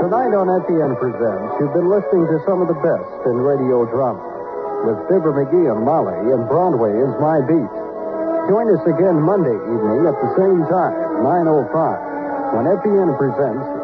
Tonight on FEN Presents, you've been listening to some of the best in radio drama with Fibber McGee and Molly and Broadway is My Beat. Join us again Monday evening at the same time, 9:05, when FEN presents